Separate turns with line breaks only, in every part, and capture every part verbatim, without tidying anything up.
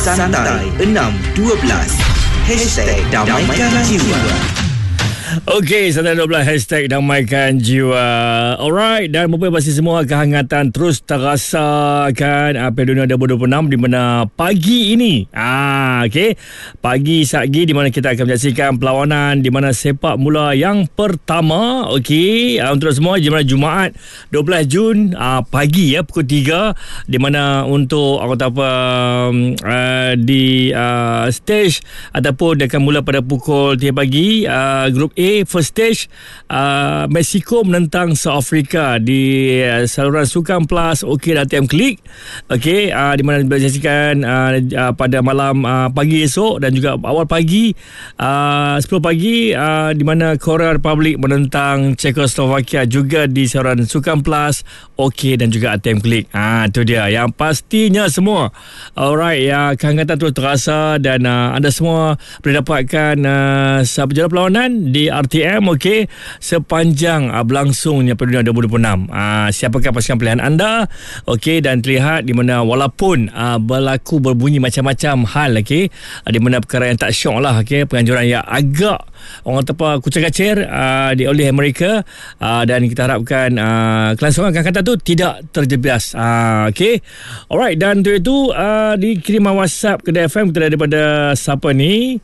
Santai enam dua belas Hashtag Damaikan Jiwa.
Okey, Santai dua belas Hashtag Damaikan Jiwa. Alright, dan mempunyai pasti semua kehangatan terus terasa kan Piala Dunia dua ribu dua puluh enam di mana pagi ini ah, okey, pagi satgi di mana kita akan menyaksikan perlawanan di mana sepak mula yang pertama. Okey, uh, untuk semua di mana Jumaat dua belas Jun uh, pagi ya pukul tiga di mana untuk aku tahu apa uh, di uh, stage ataupun dia akan mula pada pukul tiga pagi uh, grup A first stage uh, Mexico menentang South Africa di uh, saluran Sukan Plus Okey dan T M Klik. Okey, uh, di mana disaksikan uh, uh, pada malam uh, pagi esok dan juga awal pagi uh, sepuluh pagi uh, di mana Korea Republic menentang Czechoslovakia juga di saluran Sukan Plus Okey dan juga T M Klik. Ah, tu dia yang pastinya semua. Alright, ya, kehangatan terus terasa dan uh, anda semua boleh dapatkan uh, berjalan perlawanan di R T M. Okey, sepanjang uh, berlangsungnya Piala Dunia dua ribu dua puluh enam. Uh, siapakah pasukan pilihan anda? Okey, dan terlihat di mana walaupun uh, berlaku berbunyi macam-macam hal, okey, uh, di mana perkara yang tak syok lah, okey, penganjuran yang agak orang tepa kucing-kacir uh, di oleh Amerika uh, dan kita harapkan uh, kelangsungan kata tu tidak terjebias. Uh, okey, alright, dan tu itu uh, di kiriman WhatsApp Kedah F M kita daripada siapa ni?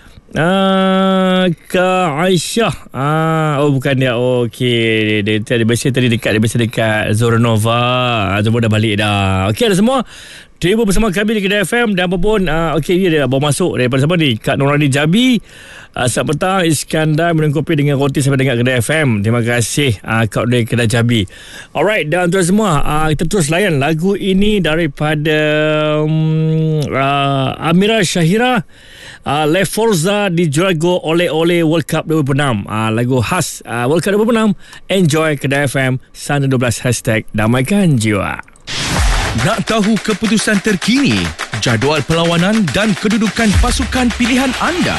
Ah, Kak Aisyah. Ah, oh bukan dia. Oh, okey. Dia, dia, dia biasa tadi dekat, dia biasa dekat Zoranova. Ah, semua dah balik dah. Okey, ada semua terhubung bersama kami di Kedah F M dan apa pun uh, okey, dia dah bawa masuk daripada siapa ni? Kak Norani Jabi. Uh, selamat petang Iskandar minum kopi dengan roti sampai dengan Kedah F M. Terima kasih uh, Kak Norani Kedah Jabi. Alright, dan tuan semua uh, kita terus layan lagu ini daripada um, uh, Amira Syahira, uh, Le Forza di Jurago oleh-oleh World Cup dua ribu enam. Uh, lagu khas uh, World Cup dua ribu enam. Enjoy Kedah F M Santai dua belas Hashtag Damaikan Jiwa.
Nak tahu keputusan terkini, jadual perlawanan dan kedudukan pasukan pilihan anda?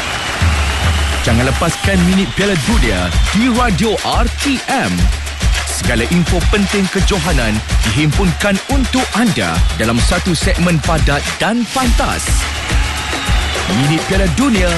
Jangan lepaskan minit Piala Dunia di Radio R T M. Segala info penting kejohanan dihimpunkan untuk anda dalam satu segmen padat dan pantas. Minit Piala Dunia